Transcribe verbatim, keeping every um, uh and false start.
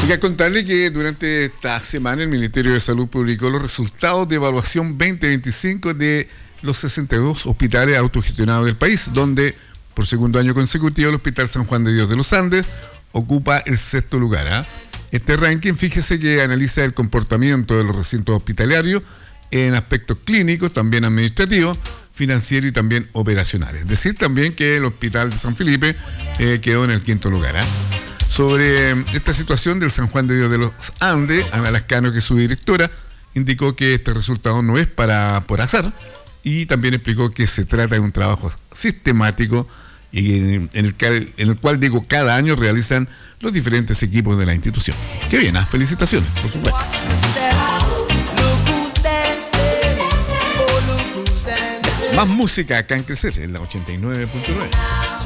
Voy a contarle que durante esta semana el Ministerio de Salud publicó los resultados de evaluación veinte veinticinco de los sesenta y dos hospitales autogestionados del país, donde por segundo año consecutivo el Hospital San Juan de Dios de los Andes ocupa el sexto lugar. ¿eh? Este ranking, fíjese que analiza el comportamiento de los recintos hospitalarios en aspectos clínicos, también administrativos, financieros y también operacionales. Es decir, también que el Hospital de San Felipe eh, quedó en el quinto lugar. ¿eh? Sobre esta situación del San Juan de Dios de los Andes, Ana Lascano, que es su directora, indicó que este resultado no es para por azar y también explicó que se trata de un trabajo sistemático y en, en, el, en el cual, digo, cada año realizan los diferentes equipos de la institución. ¡Qué bien! ¿eh? Felicitaciones, por supuesto. Más música acá en Crecer, en la ochenta y nueve punto nueve.